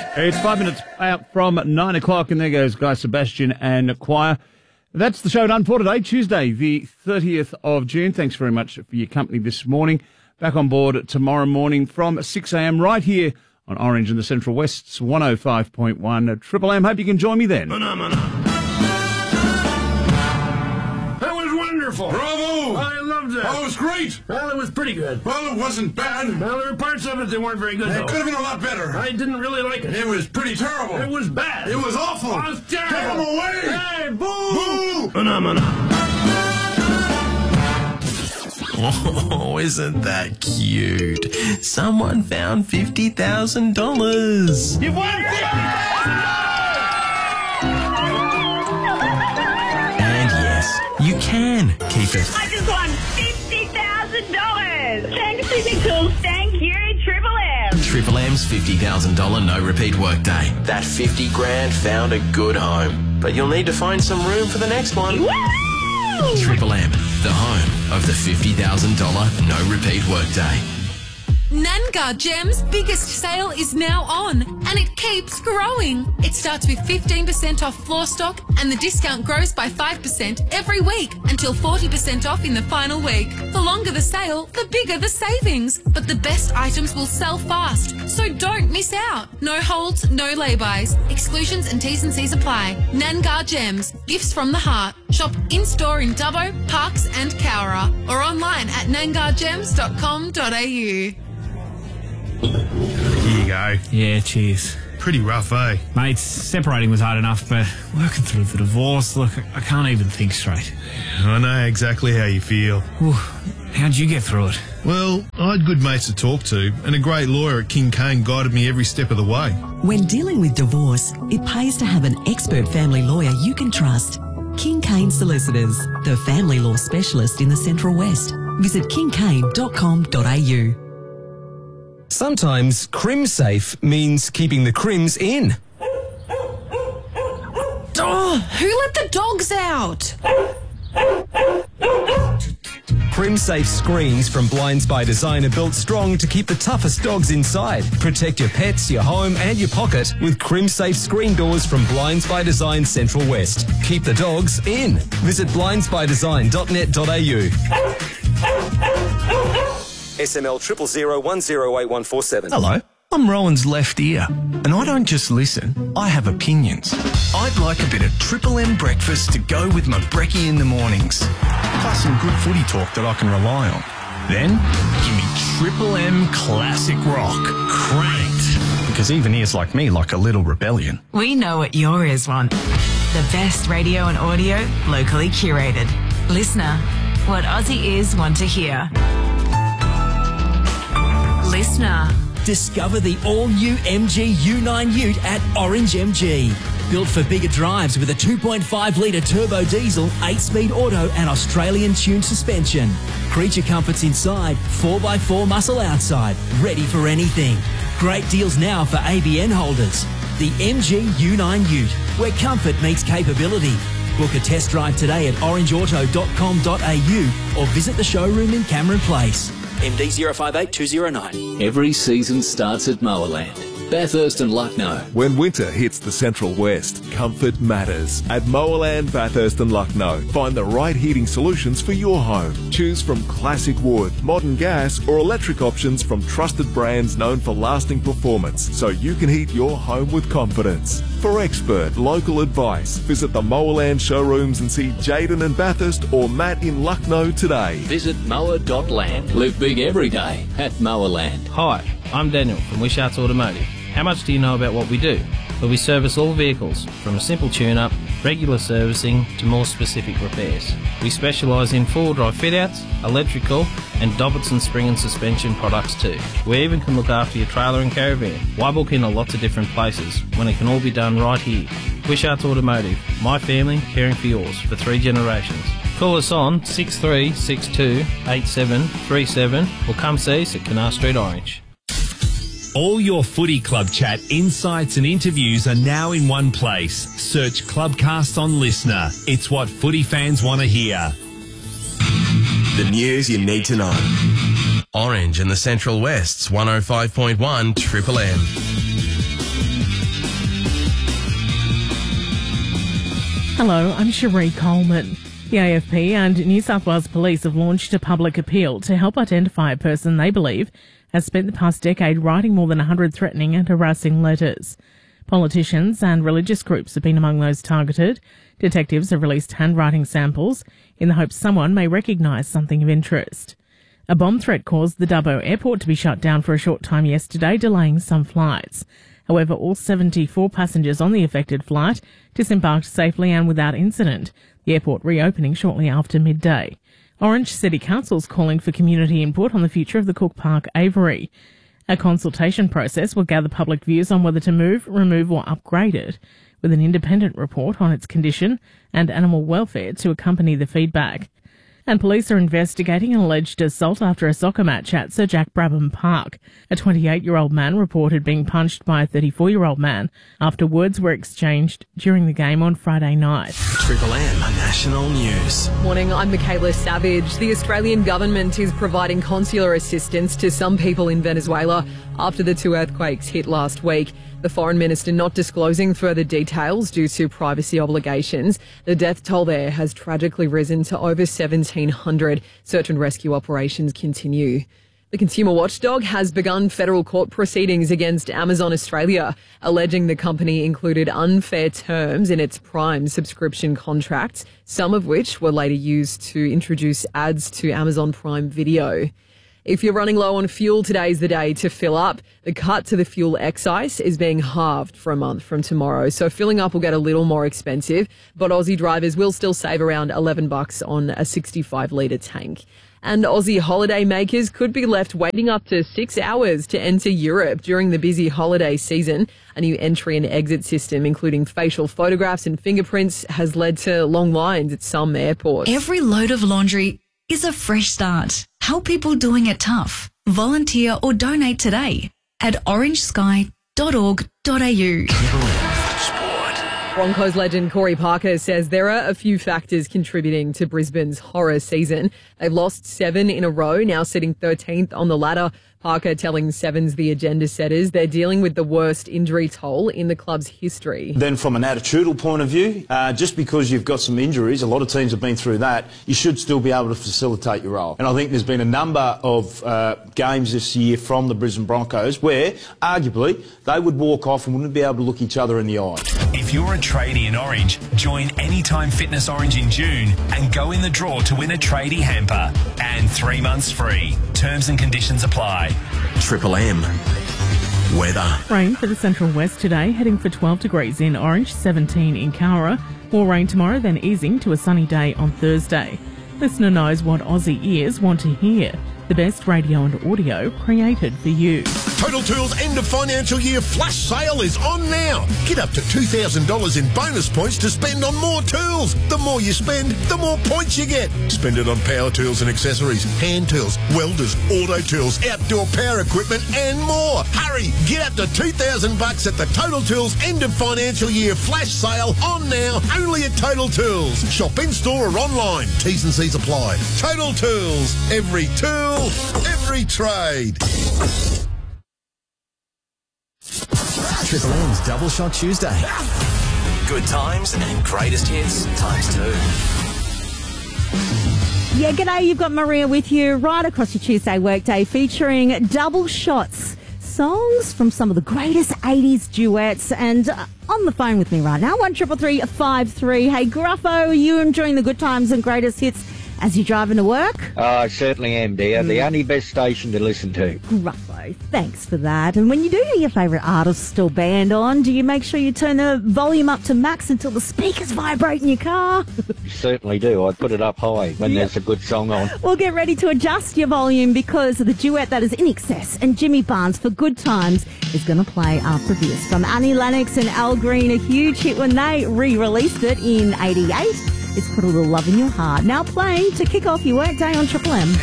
It's 5 minutes out from 9 o'clock, and there goes Guy Sebastian and Choir. That's the show done for today, Tuesday, the 30th of June. Thanks very much for your company this morning. Back on board tomorrow morning from 6 a.m. right here on Orange in the Central West's 105.1 Triple M. Hope you can join me then. That was wonderful. Bravo! I loved it. Oh, it was great. Well, it was pretty good. Well, it wasn't bad. Well, there were parts of it that weren't very good, It though. could have been a lot better. I didn't really like it. It was pretty terrible. It was bad. It was awful. It was terrible. Get him away. Hey, boo! Boo! Oh, isn't that cute? Someone found $50,000. You won And yes, you can keep it. I just won $50,000. Thanks, Super Cool. Thank you, Triple M. Triple M's $50,000 no repeat workday. That 50 grand found a good home. But you'll need to find some room for the next one. Woo! Triple M, the home of the $50,000 no repeat workday. Nanga Gems' biggest sale is now on, and it keeps growing. It starts with 15% off floor stock, and the discount grows by 5% every week until 40% off in the final week. The longer the sale, the bigger the savings. But the best items will sell fast, so don't miss out. No holds, no lay-bys. Exclusions and T's and C's apply. Nanga Gems, gifts from the heart. Shop in-store in Dubbo, Parks and Cowra, or online at nangagems.com.au. Here you go. Yeah, cheers. Pretty rough, eh? Mate, separating was hard enough, but working through the divorce, look, I can't even think straight. I know exactly how you feel. Ooh, how'd you get through it? Well, I had good mates to talk to, and a great lawyer at King Kane guided me every step of the way. When dealing with divorce, it pays to have an expert family lawyer you can trust. King Kane Solicitors, the family law specialist in the Central West. Visit kingkane.com.au. Sometimes CrimSafe means keeping the crims in. Oh, who let the dogs out? CrimSafe screens from Blinds by Design are built strong to keep the toughest dogs inside. Protect your pets, your home and your pocket with CrimSafe screen doors from Blinds by Design Central West. Keep the dogs in. Visit blindsbydesign.net.au. SML 000108147. Hello, I'm Rowan's left ear, and I don't just listen, I have opinions. I'd like a bit of Triple M breakfast to go with my brekkie in the mornings, plus some good footy talk that I can rely on. Then, give me Triple M Classic Rock, cranked, because even ears like me like a little rebellion. We know what your ears want. The best radio and audio, locally curated. Listener, what Aussie ears want to hear. Listener. Discover the all-new MG U9 Ute at Orange MG. Built for bigger drives with a 2.5-litre turbo diesel, 8-speed auto and Australian tuned suspension. Creature comforts inside, 4x4 muscle outside, ready for anything. Great deals now for ABN holders. The MG U9 Ute, where comfort meets capability. Book a test drive today at orangeauto.com.au or visit the showroom in Cameron Place. MD 058209. Every season starts at Mowerland, Bathurst and Lucknow. When winter hits the Central West, comfort matters. At Mowerland, Bathurst and Lucknow, find the right heating solutions for your home. Choose from classic wood, modern gas or electric options from trusted brands known for lasting performance, so you can heat your home with confidence. For expert local advice, visit the Mowerland showrooms and see Jaden in Bathurst or Matt in Lucknow today. Visit mower.land. Live big every day at Mowerland. Hi, I'm Daniel from Wishart's Automotive. How much do you know about what we do? Well, we service all vehicles, from a simple tune-up, regular servicing to more specific repairs. We specialise in four-wheel drive fit-outs, electrical and Dobbittson spring and suspension products too. We even can look after your trailer and caravan. Why book in lots of different places when it can all be done right here? Wishart's Automotive, my family caring for yours for 3 generations. Call us on 6362 8737 or come see us at Canal Street Orange. All your footy club chat, insights and interviews are now in one place. Search Clubcast on Listener. It's what footy fans want to hear. The news you need to know. Orange and the Central West's 105.1 Triple M. Hello, I'm Cherie Coleman. The AFP and New South Wales Police have launched a public appeal to help identify a person they believe has spent the past decade writing more than 100 threatening and harassing letters. Politicians and religious groups have been among those targeted. Detectives have released handwriting samples in the hope someone may recognise something of interest. A bomb threat caused the Dubbo airport to be shut down for a short time yesterday, delaying some flights. However, all 74 passengers on the affected flight disembarked safely and without incident, the airport reopening shortly after midday. Orange City Council's calling for community input on the future of the Cook Park Aviary. A consultation process will gather public views on whether to move, remove or upgrade it, with an independent report on its condition and animal welfare to accompany the feedback. And police are investigating an alleged assault after a soccer match at Sir Jack Brabham Park. A 28-year-old man reported being punched by a 34-year-old man after words were exchanged during the game on Friday night. Triple M National News. Morning, I'm Michaela Savage. The Australian government is providing consular assistance to some people in Venezuela after the two earthquakes hit last week. The foreign minister not disclosing further details due to privacy obligations. The death toll there has tragically risen to over 1,700. Search and rescue operations continue. The consumer watchdog has begun federal court proceedings against Amazon Australia, alleging the company included unfair terms in its Prime subscription contracts, some of which were later used to introduce ads to Amazon Prime Video. If you're running low on fuel, today's the day to fill up. The cut to the fuel excise is being halved for a month from tomorrow, so filling up will get a little more expensive, but Aussie drivers will still save around $11 on a 65-litre tank. And Aussie holiday makers could be left waiting up to 6 hours to enter Europe during the busy holiday season. A new entry and exit system, including facial photographs and fingerprints, has led to long lines at some airports. Every load of laundry is a fresh start. Help people doing it tough. Volunteer or donate today at orangesky.org.au. Broncos legend Corey Parker says there are a few factors contributing to Brisbane's horror season. They've lost 7 in a row, now sitting 13th on the ladder. Parker telling Sevens the agenda setters they're dealing with the worst injury toll in the club's history. Then from an attitudinal point of view, just because you've got some injuries, a lot of teams have been through that, you should still be able to facilitate your role. And I think there's been a number of games this year from the Brisbane Broncos where, arguably, they would walk off and wouldn't be able to look each other in the eye. If you're a tradie in Orange, join Anytime Fitness Orange in June and go in the draw to win a tradie hamper. And 3 months free. Terms and conditions apply. Triple M weather. Rain for the Central West today, heading for 12 degrees in Orange, 17 in Cowra. More rain tomorrow, then easing to a sunny day on Thursday. Listener knows what Aussie ears want to hear. The best radio and audio created for you. Total Tools end of financial year flash sale is on now. Get up to $2,000 in bonus points to spend on more tools. The more you spend, the more points you get. Spend it on power tools and accessories, hand tools, welders, auto tools, outdoor power equipment and more. Hurry, get up to $2,000 at the Total Tools end of financial year flash sale on now, only at Total Tools. Shop in store or online. T's and C's apply. Total Tools, every tool, every trade. Triple M's Double Shot Tuesday. Good times and greatest hits times 2. Yeah, g'day, you've got Maria with you right across your Tuesday workday, featuring double shots, songs from some of the greatest 80s duets. And on the phone with me right now, 133353. Hey, Gruffo, are you enjoying the good times and greatest hits as you're driving to work? I certainly am, dear. The only best station to listen to. Gruffo, thanks for that. And when you do have your favourite artist or band on, do you make sure you turn the volume up to max until the speakers vibrate in your car? You certainly do. I put it up high when there's a good song on. Well, get ready to adjust your volume because the duet that is In Excess and Jimmy Barnes for Good Times is going to play after this. From Annie Lennox and Al Green, a huge hit when they re-released it in '88. It's Put a Little Love in Your Heart. Now playing to kick off your workday on Triple M.